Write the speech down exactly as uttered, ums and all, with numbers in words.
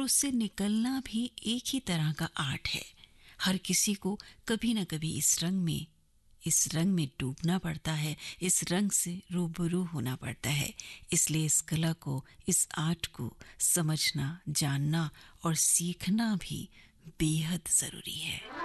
और उससे निकलना भी एक ही तरह का आर्ट है। हर किसी को कभी न कभी इस रंग में इस रंग में डूबना पड़ता है, इस रंग से रूबरू होना पड़ता है। इसलिए इस कला को, इस आर्ट को समझना, जानना और सीखना भी बेहद ज़रूरी है।